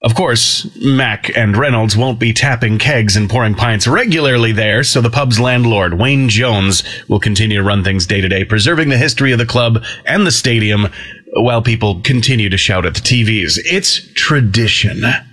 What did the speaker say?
Of course, Mac and Reynolds won't be tapping kegs and pouring pints regularly there, so the pub's landlord, Wayne Jones, will continue to run things day to day, preserving the history of the club and the stadium while people continue to shout at the TVs. It's tradition.